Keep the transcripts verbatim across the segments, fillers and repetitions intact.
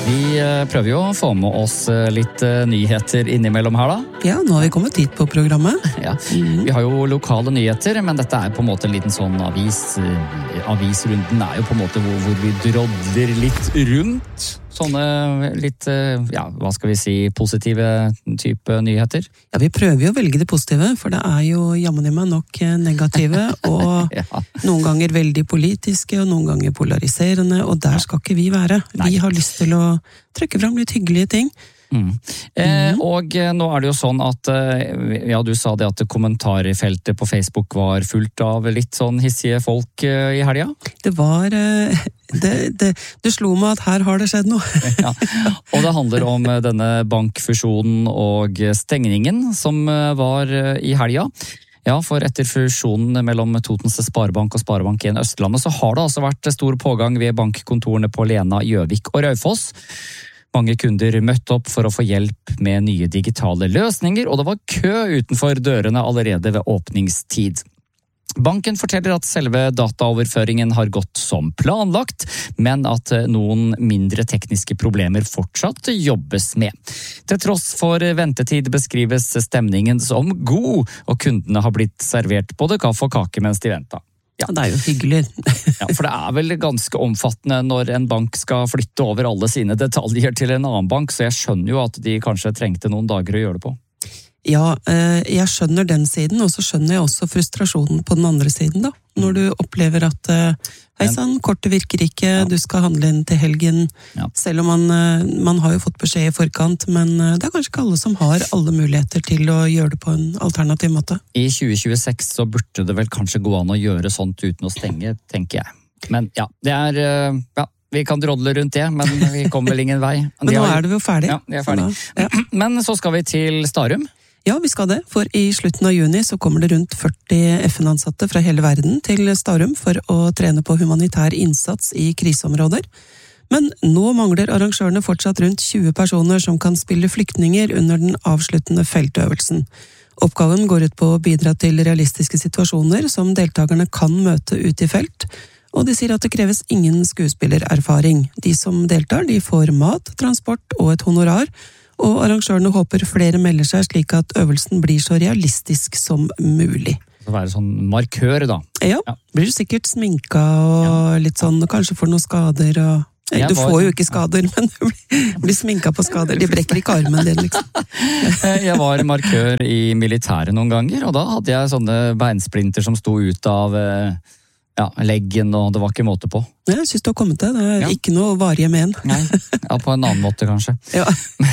Vi prøver jo å få med oss litt nyheter innimellom her da. Ja, nå har vi kommet hit på programmet. Ja, vi har jo lokale nyheter, men dette er på en måte en liten sånn avis. Avisrunden er jo på en måte hvor, hvor vi drodler litt rundt. Sånne litt, ja, hva skal vi si, positive type nyheter. Ja, vi prøver jo å velge det positive, for det er jo jammen i meg nok negative, og ja. Noen ganger veldig politiske, og noen ganger polariserende, og der skal ikke vi være. Nei. Vi har lyst til å trekke fram litt hyggelige ting. Mm. Eh, og nå er det jo sånn at, ja, du sa det at kommentarfeltet på Facebook var fullt av litt sånn hissige folk i helga. Det var, det, det, det slo meg at her har det skjedd noe. Ja. Og det handler om denne bankfusjonen og stengningen som var i helga. Ja, for etter fusjonen mellom Totens Sparebank og Sparebank en Østlandet så har det altså vært stor pågang ved bankkontorene på Lena, Gjøvik og Raufoss. Mange kunder møtte opp for å få hjelp med nye digitale løsninger, og det var kø utenfor dørene allerede ved åpningstid. Banken forteller at selve dataoverføringen har gått som planlagt, men at noen mindre tekniske problemer fortsatt jobbes med. Til tross for ventetid beskrives stemningen som god, og kundene har blitt servert både kaffe og kake mens de ventet. Ja, det er jo hyggelig. Ja, for det er vel ganske omfattende når en bank skal flytte over alle sine detaljer til en annen bank, så jeg skjønner jo at de kanskje trengte noen dager å gjøre det på. Ja, jeg skjønner den siden, og så skjønner jeg også frustrasjonen på den andre siden da. Når du opplever at hei sann, kortet virker ikke, ja. Du skal handle inn til helgen, ja. Selv om man, man har jo fått beskjed i forkant, men det er kanskje ikke alle som har alle muligheter til å gjøre det på en alternativ måte. I tjue tjueseks så burde det vel kanskje gå an å gjøre sånt uten å stenge, tenker jeg. Men ja, det er, ja, vi kan drodle rundt det, men vi kommer vel ingen vei. Men nå er det jo ferdig. Ja, vi er ferdig. Da, ja. Men så skal vi til Starum. Ja, vi skal det, for i slutten av juni så kommer det rundt førti F N-ansatte fra hele verden til Starum for å trene på humanitær innsats i kriseområder. Men nå mangler arrangørene fortsatt rundt tjue personer som kan spille flyktninger under den avsluttende feltøvelsen. Oppgaven går ut på å bidra til realistiske situasjoner som deltakerne kan møte ut i felt, og de sier at det kreves ingen skuespillererfaring. De som deltar, de får mat, transport og et honorar, og arrangørene håper flere melder seg slik at øvelsen blir så realistisk som mulig. Det være sånn markør da. Ja, ja. Blir du sikkert sminka og ja. Litt sånn, kanskje får noen skader og... Jeg du var... får jo ikke skader, men du blir, blir sminka på skader. De brekker ikke armen din, liksom. Jeg var markør i militæret noen ganger, og da hadde jeg sånne beinsplinter som sto ut av... Ja, leggen, og det var ikke måte på. Jeg synes du har kommet til. Det er ja. Ikke noe varige men. Nei, ja, på en annen måte kanskje. Ja.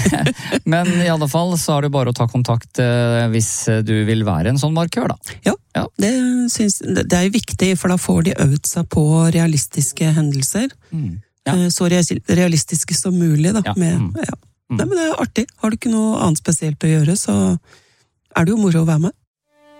Men i alle fall så er det bare å ta kontakt hvis du vil være en sånn markør da. Ja, ja. Det, synes, det er viktig, for da får de øvd seg på realistiske hendelser. Mm. Ja. Så realistiske som mulig da. Ja. Med, ja. Mm. Nei, men det er artig. Har du ikke noe annet spesielt å gjøre, så er det jo moro å være med.